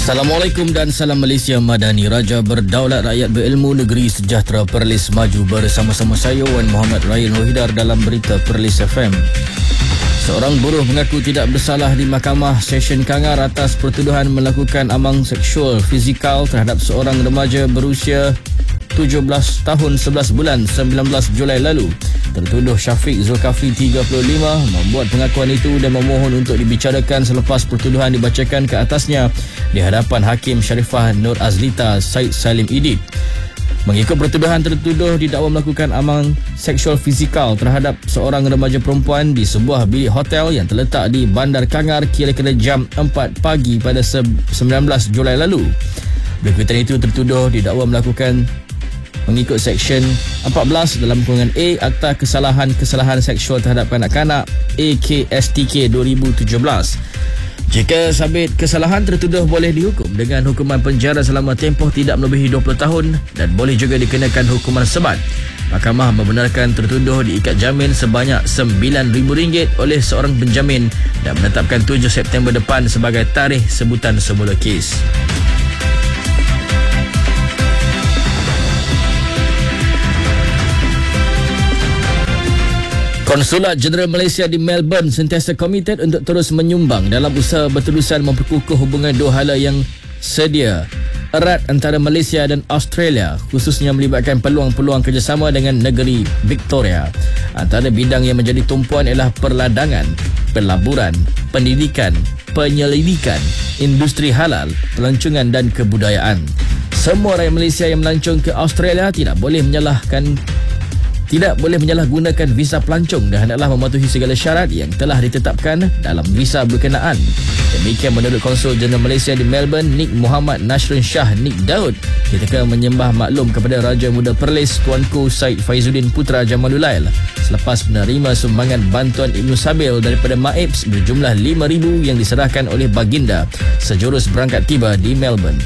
Assalamualaikum dan salam Malaysia Madani. Raja berdaulat rakyat berilmu, negeri sejahtera, Perlis maju. Bersama-sama saya Wan Muhammad Rahil Wahidar dalam berita Perlis FM. Seorang buruh mengaku tidak bersalah di Mahkamah Session Kangar atas pertuduhan melakukan amang seksual fizikal terhadap seorang remaja berusia 17 tahun 11 bulan 19 Julai lalu. Tertuduh Syafiq Zulkafli 35 membuat pengakuan itu dan memohon untuk dibicarakan selepas pertuduhan dibacakan ke atasnya di hadapan Hakim Sharifah Nur Azlita Said Salim Idit. Mengikut pertuduhan, tertuduh didakwa melakukan amang seksual fizikal terhadap seorang remaja perempuan di sebuah bilik hotel yang terletak di Bandar Kangar kira-kira jam 4 pagi pada 19 Julai lalu. Berkaitan itu, tertuduh didakwa melakukan mengikut Seksyen 14 dalam kurungan A Akta Kesalahan Seksual terhadap Kanak-kanak AKSTK 2017. Jika sabit kesalahan, tertuduh boleh dihukum dengan hukuman penjara selama tempoh tidak melebihi 20 tahun dan boleh juga dikenakan hukuman sebat. Mahkamah membenarkan tertuduh diikat jamin sebanyak RM9,000 oleh seorang penjamin dan menetapkan 7 September depan sebagai tarikh sebutan semula kes. Konsulat Jeneral Malaysia di Melbourne sentiasa komited untuk terus menyumbang dalam usaha berterusan memperkukuh hubungan dua hala yang sedia erat antara Malaysia dan Australia, khususnya melibatkan peluang-peluang kerjasama dengan negeri Victoria. Antara bidang yang menjadi tumpuan ialah perladangan, pelaburan, pendidikan, penyelidikan, industri halal, pelancongan dan kebudayaan. Semua rakyat Malaysia yang melancong ke Australia tidak boleh menyalahgunakan visa pelancong dan hendaklah mematuhi segala syarat yang telah ditetapkan dalam visa berkenaan. Demikian menurut Konsul Jeneral Malaysia di Melbourne, Nik Muhammad Nasrun Shah Nik Daud, ketika menyembah maklum kepada Raja Muda Perlis Tuanku Said Faizuddin Putra Jamalulail selepas menerima sumbangan bantuan Ibnu Sabil daripada MAIPS berjumlah RM5,000 yang diserahkan oleh baginda sejurus berangkat tiba di Melbourne.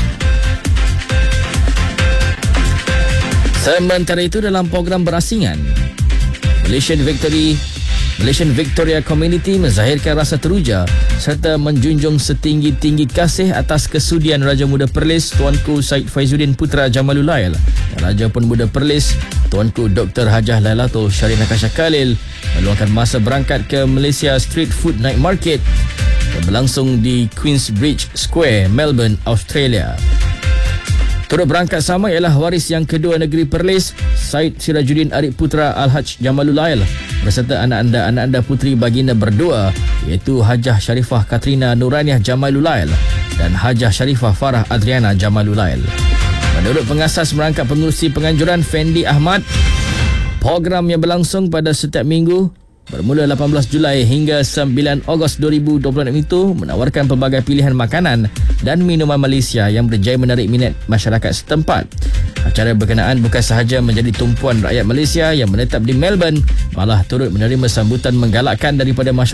Sementara itu, dalam program berasingan, Malaysian Victoria Community menzahirkan rasa teruja serta menjunjung setinggi-tinggi kasih atas kesudian Raja Muda Perlis Tuanku Said Faizuddin Putra Jamalulail dan Raja Pemuda Perlis Tuanku Dr. Hajah Lailatul Syarinah Kasha Khalil meluangkan masa berangkat ke Malaysia Street Food Night Market yang berlangsung di Queensbridge Square, Melbourne, Australia. Turut berangkat sama ialah waris yang kedua negeri Perlis, Said Sirajuddin Arif Putra Al-Haj Jamalulail beserta anak-anda puteri baginda berdua iaitu Hajah Sharifah Katrina Nuraniah Jamalulail dan Hajah Sharifah Farah Adriana Jamalulail. Menurut pengasas merangkap pengurusi penganjuran Fendi Ahmad, program yang berlangsung pada setiap minggu bermula 18 Julai hingga 9 Ogos 2026 itu menawarkan pelbagai pilihan makanan dan minuman Malaysia yang berjaya menarik minat masyarakat setempat. Acara berkenaan bukan sahaja menjadi tumpuan rakyat Malaysia yang menetap di Melbourne, malah turut menerima sambutan menggalakkan daripada masyarakat